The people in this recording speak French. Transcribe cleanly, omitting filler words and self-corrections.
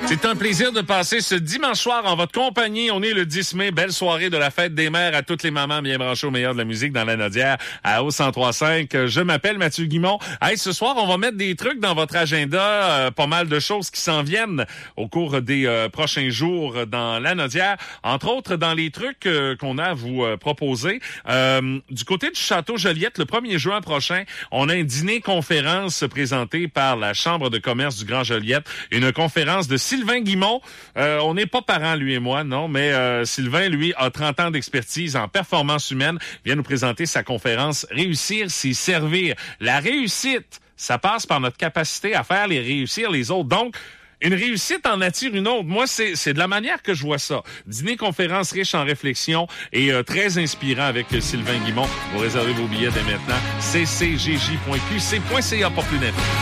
C'est un plaisir de passer ce dimanche soir en votre compagnie. On est le 10 mai, belle soirée de la fête des mères à toutes les mamans bien branchées au meilleur de la musique dans la Nodière à O1035. Je m'appelle Mathieu Guimont. Hey, ce soir, on va mettre des trucs dans votre agenda, pas mal de choses qui s'en viennent au cours des prochains jours dans la Nodière. Entre autres, dans les trucs qu'on a à vous proposer, du côté du Château Joliette, le 1er juin prochain, on a un dîner-conférence présenté par la Chambre de commerce du Grand Joliette. Une conférence de Sylvain Guimont. On n'est pas parents, lui et moi, non, mais Sylvain, lui, a 30 ans d'expertise en performance humaine. Il vient nous présenter sa conférence « Réussir, c'est servir ». La réussite, ça passe par notre capacité à faire réussir les autres. Donc, une réussite en attire une autre. Moi, c'est de la manière que je vois ça. Dîner-conférence riche en réflexion et très inspirant avec Sylvain Guimont. Vous réservez vos billets dès maintenant. ccjj.qc.ca pour plus d'infos.